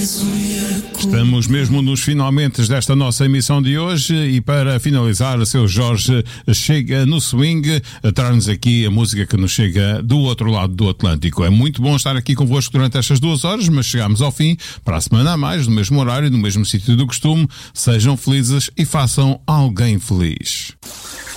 Estamos mesmo nos finalmente desta nossa emissão de hoje e para finalizar, o seu Jorge chega no swing a traz-nos aqui a música que nos chega do outro lado do Atlântico. É muito bom estar aqui convosco durante estas 2 horas, mas chegamos ao fim. Para a semana a mais, no mesmo horário, no mesmo sítio do costume. Sejam felizes e façam alguém feliz.